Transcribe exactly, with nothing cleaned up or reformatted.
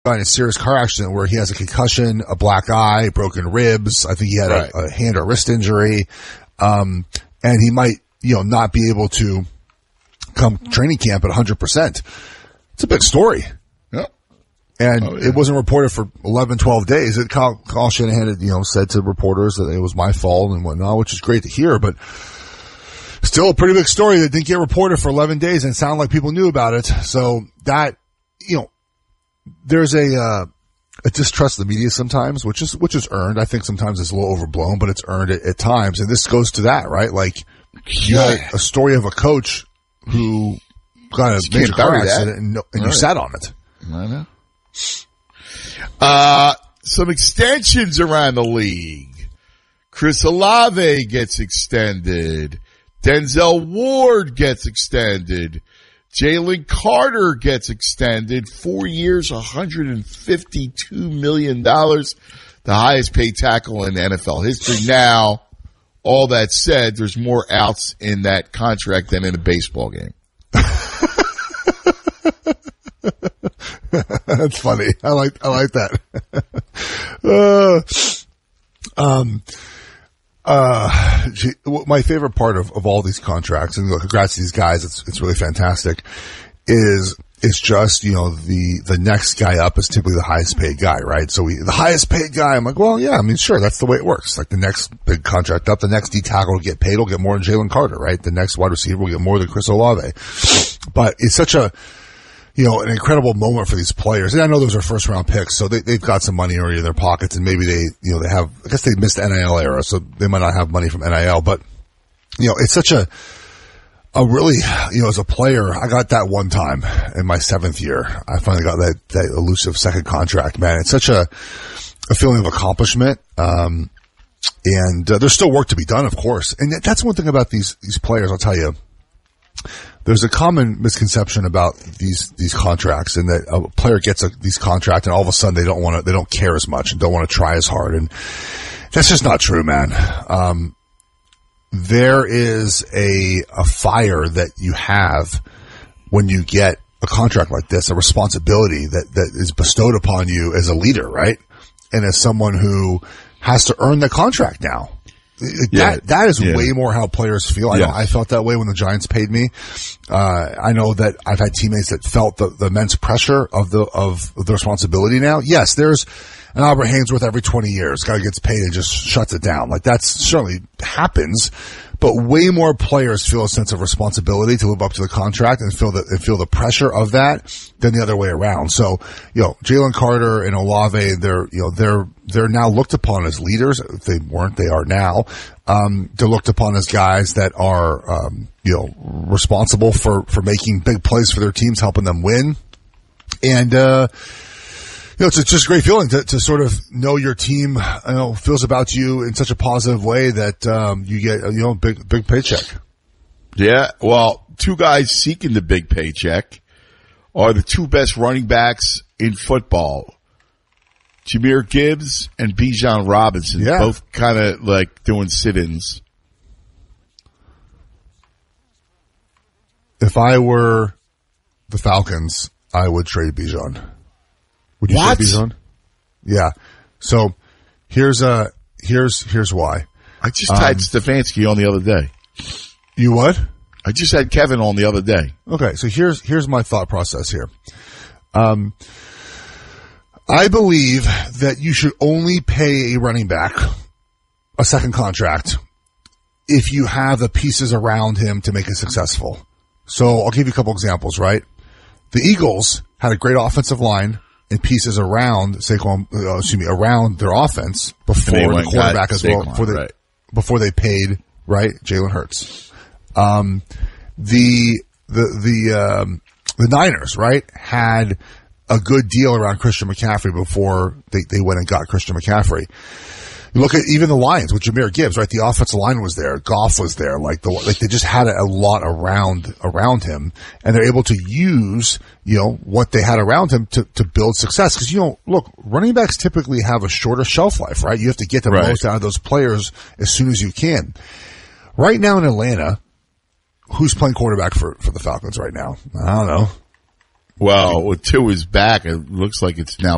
got in a serious car accident where he has a concussion, a black eye, broken ribs. I think he had right. a, a hand or wrist injury. Um, and he might, you know, not be able to come training camp at one hundred percent. It's a big story. Yeah. And oh, yeah. it wasn't reported for eleven, twelve days. It, Kyle, Kyle Shanahan had, you know, said to reporters that it was my fault and whatnot, which is great to hear, but still a pretty big story that didn't get reported for eleven days and sound like people knew about it. So that, you know, there's a, uh, a distrust of the media sometimes, which is, which is earned. I think sometimes it's a little overblown, but it's earned at, at times. And this goes to that, right? Like, you yeah. had a story of a coach who got a major car accident and, and you right. sat on it. I know. Uh, some extensions around the league. Chris Olave gets extended. Denzel Ward gets extended. Jalen Carter gets extended. Four years, one hundred fifty-two million dollars. The highest paid tackle in N F L history. Now, all that said, there's more outs in that contract than in a baseball game. That's funny. I like, I like that. uh, um, uh, gee, my favorite part of, of all these contracts, and look, congrats to these guys, it's, it's really fantastic, is, is just, you know, the, the next guy up is typically the highest paid guy, right? So we, the highest paid guy, I'm like, well, yeah, I mean, sure, that's the way it works. Like the next big contract up, the next D tackle will get paid, will get more than Jalen Carter, right? The next wide receiver will get more than Chris Olave. But it's such a, you know, an incredible moment for these players. And I know those are first round picks, so they, they've got some money already in their pockets, and maybe they, you know, they have, I guess they missed the N I L era, so they might not have money from N I L, but, you know, it's such a, a really, you know, as a player, I got that one time in my seventh year. I finally got that, that elusive second contract, man. It's such a, a feeling of accomplishment. Um, and uh, there's still work to be done, of course. And that's one thing about these, these players, I'll tell you. There's a common misconception about these, these contracts, and that a player gets a, these contracts and all of a sudden they don't want to, they don't care as much and don't want to try as hard. And that's just not true, man. Um, there is a, a fire that you have when you get a contract like this, a responsibility that, that is bestowed upon you as a leader, right? And as someone who has to earn the contract now. Yeah. That, that is yeah. way more how players feel. I yeah. know I felt that way when the Giants paid me. Uh, I know that I've had teammates that felt the, the immense pressure of the, of the responsibility now. Yes, there's an Albert Hainsworth every twenty years. Guy gets paid and just shuts it down. Like that certainly happens, but way more players feel a sense of responsibility to live up to the contract and feel the, and feel the pressure of that than the other way around. So, you know, Jalen Carter and Olave, they're, you know, they're, they're now looked upon as leaders. If they weren't, they are now. Um, they're looked upon as guys that are, um, you know, responsible for, for making big plays for their teams, helping them win. And, uh, you know, it's, it's just a great feeling to, to sort of know your team, you know, feels about you in such a positive way that, um, you get, you know, big, big paycheck. Yeah. Well, two guys seeking the big paycheck are the two best running backs in football. Jahmyr Gibbs and Bijan Robinson, yeah. both kind of like doing sit-ins. If I were the Falcons, I would trade Bijan. Would you what? trade Bijan? Yeah. So here's uh here's here's why. I just had um, Stefanski on the other day. You what? I just had Kevin on the other day. Okay, so here's here's my thought process here. Um. I believe that you should only pay a running back a second contract if you have the pieces around him to make it successful. So I'll give you a couple examples, right? The Eagles had a great offensive line and pieces around Saquon, uh, excuse me, around their offense before the quarterback as well, before they, right. before they paid, right, Jalen Hurts. Um, the, the, the, um, the Niners, right, had a good deal around Christian McCaffrey before they, they went and got Christian McCaffrey. You look at even the Lions with Jahmyr Gibbs, right? The offensive line was there. Goff was there. Like the, like they just had a, a lot around, around him, and they're able to use, you know, what they had around him to, to build success. Cause you know, look, running backs typically have a shorter shelf life, right? You have to get the right. most out of those players as soon as you can. Right now in Atlanta, who's playing quarterback for, for the Falcons right now? I don't know. Well, with Tua is back, it looks like it's now